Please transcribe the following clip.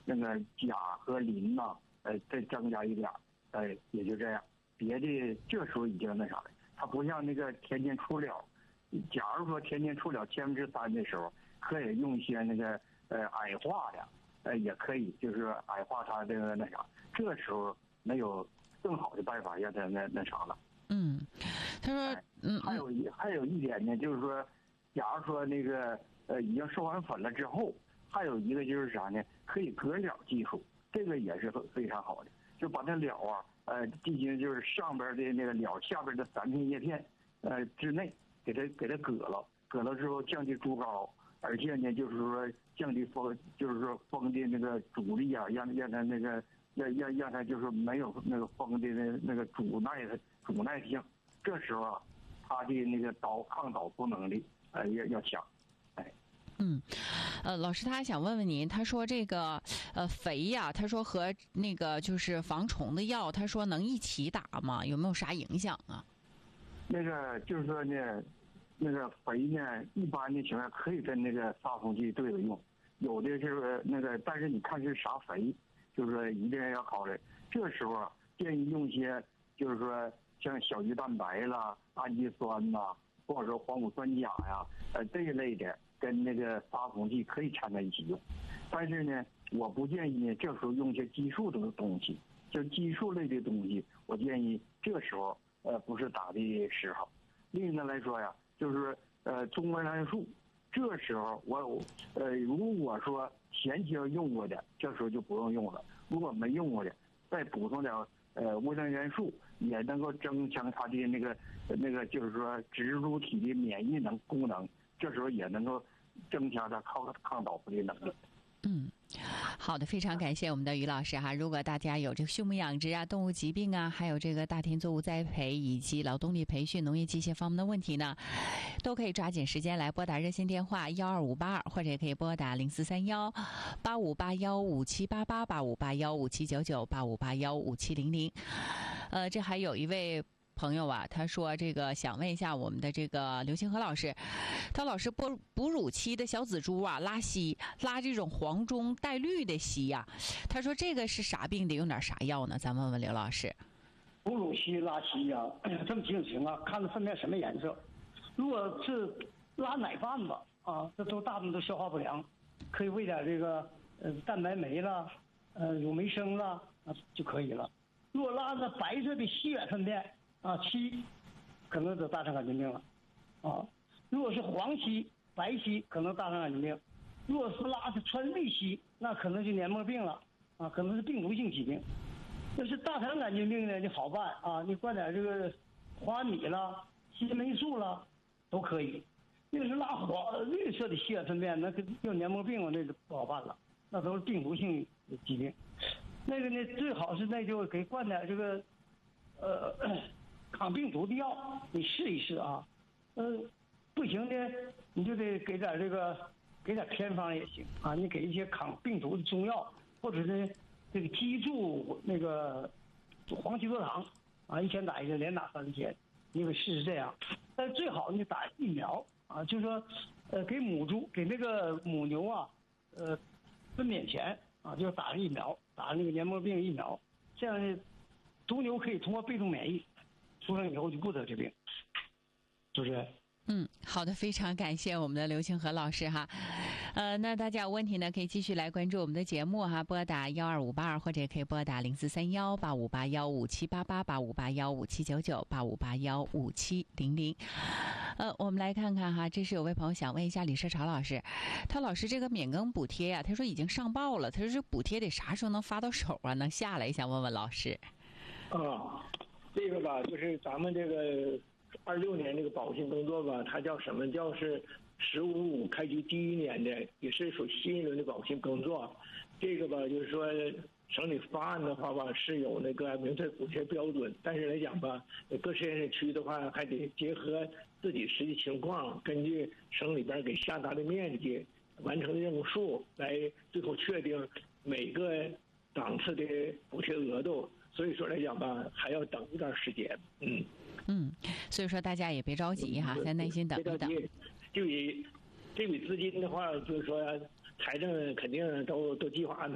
那个钾和磷呐，再增加一点，也就这样。别的这时候已经那啥了，它不像那个天天出了。假如说天天出了3%的时候，可以用一些那个矮化的，也可以，就是矮化它这个那啥。这时候没有更好的办法让它那啥了。 他说， 还有一点呢，就是说，假如说那个已经授完粉了之后，还有一个就是啥呢？可以隔了技术，这个也是非常好的，就把那了啊，进行就是上边的那个了，下边的3片叶片，之内给它隔了之后降低株高，而且呢就是说降低风，就是说风的那个阻力啊，让它那个让它就是没有那个风的那个阻耐性。这时候啊，它的那个抗倒伏能力要强， 老师他还想问问您，他说这个肥呀，他说和那个就是防虫的药，他说能一起打吗？有没有啥影响啊？ 那个就是说呢，那个肥呢，一般的情况下可以跟那个杀虫剂对着用，有的是那个，但是你看是啥肥，就是说一定要考虑。这时候啊，建议用一些就是说像小鱼蛋白啦、氨基酸呐，或者说黄古酸钾呀，这一类的。跟那个杀虫剂可以掺在一起用，但是呢，我不建议呢这时候用一些激素的东西，就激素类的东西，我建议这时候不是打的时候。另一个来说呀，就是中文兰素，这时候如果说前期要用过的，这时候就不用用了；如果没用过的，再补充点微量元素，也能够增强它的那个就是说植入体的免疫功能。这时候也能够增强它抗倒伏的能力。 好的，非常感谢我们的于老师哈。如果大家有这个畜牧养殖啊、动物疾病啊，还有这个大田作物栽培以及劳动力培训、农业机械方面的问题呢，都可以抓紧时间来拨打热线电话12582，或者也可以拨打0431858157888581579985815700。这还有一位朋友啊，他说这个想问一下我们的这个刘清和老师，他老是哺乳期的小仔猪啊拉稀，拉这种黄中带绿的稀呀，他说这个是啥病，得用点啥药呢？咱问问刘老师。 哺乳期拉稀呀，这么几种情况，看它粪便什么颜色。如果是拉奶瓣子啊，这大部分都消化不良，可以喂点这个蛋白酶啦、乳酶生啦就可以了。如果拉着白色的稀软粪便稀，可能得大肠杆菌病了如果是黄稀、白稀，可能大肠杆菌病；如果是拉着穿绿稀，那可能就黏膜病了可能是病毒性疾病。要是大肠杆菌病呢，你好办你灌点这个花米啦、硒霉素啦，都可以。要是拉绿色的稀软粪便，那有黏膜病那就不好办了，那都是病毒性疾病。那个呢，最好是那就给灌点这个抗病毒的药，你试一试不行呢，你就得给点偏方也行你给一些抗病毒的中药，或者是这个激素那个黄芪多糖1天打1针，连打3天，你得试试这样。但是最好你打疫苗就是说给母猪给那个母牛分娩前就打疫苗，打那个黏膜病疫苗，这样呢犊牛可以通过被动免疫出生以后就不得这病，是不是？ 好的，非常感谢我们的刘清和老师哈。那大家有问题呢，可以继续来关注我们的节目哈，拨打12582，或者可以拨打0431858157888581579985815700。我们来看看哈，这是有位朋友想问一下李社潮老师，他老师这个免耕补贴呀，他说已经上报了，他说这补贴得啥时候能发到手啊？能下来？想问问老师。 这个吧，就是咱们这个26年这个保信工作吧，它叫什么？叫是15.5开局第1年的，也是属新一轮的保信工作。这个吧，就是说省里发案的话吧，是有那个明确补贴标准，但是来讲吧，各实验室区的话，还得结合自己实际情况，根据省里边给下达的面积、完成的任务数，来最后确定每个档次的补贴额度。所以说来讲吧，还要等一段时间。 所以说大家也别着急哈，再耐心等一等。 就以这笔资金的话，就是说财政肯定都计划安排。